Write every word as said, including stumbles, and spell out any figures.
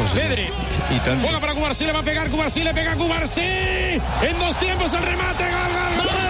Pedri. Y tanto. Juega para Cubarsí, le va a pegar Cubarsí, le pega Cubarsí. En dos tiempos el remate, gol, gol, gol.